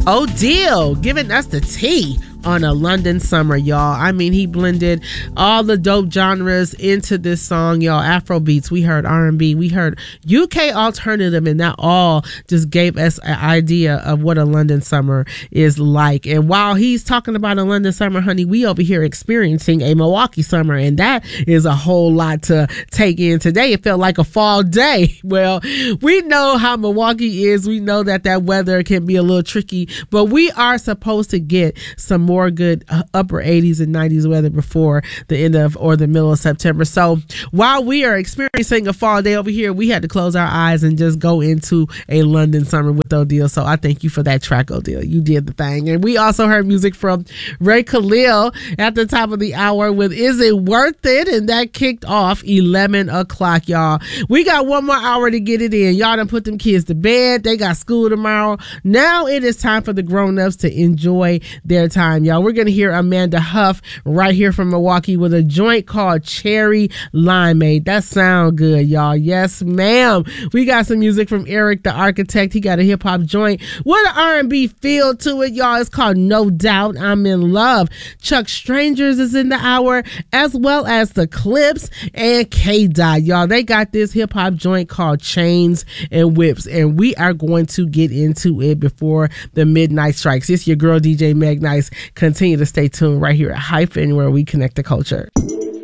Odile giving us the tea on a London summer, y'all. I mean, he blended all the dope genres into this song, y'all. Afro beats, we heard R&B, we heard UK alternative, and that all just gave us an idea of what a London summer is like. And while he's talking about a London summer, honey, we over here experiencing a Milwaukee summer, and that is a whole lot to take in. Today it felt like a fall day. Well, we know how Milwaukee is. We know that weather can be a little tricky, but we are supposed to get some more good upper 80s and 90s weather before the end of or the middle of September. So while we are experiencing a fall day over here, we had to close our eyes and just go into a London summer with Odile. So I thank you for that track, Odile. You did the thing. And we also heard music from Ray Khalil at the top of the hour with Is It Worth It? And that kicked off 11 o'clock, y'all. We got one more hour to get it in. Y'all done put them kids to bed. They got school tomorrow. Now it is time for the grown-ups to enjoy their time, y'all. We're going to hear Amanda Huff right here from Milwaukee with a joint called Cherry Limeade. That sound good, y'all. Yes, ma'am. We got some music from Eric the Architect. He got a hip-hop joint with an R&B feel to it, y'all. It's called No Doubt I'm in Love. Chuck Strangers is in the hour, as well as the Clips and K-Dot, y'all. They got this hip-hop joint called Chains and Whips, and we are going to get into it before the midnight strikes. It's your girl, DJ Meg Nice. Continue to stay tuned right here at Hyphen, where we connect the culture.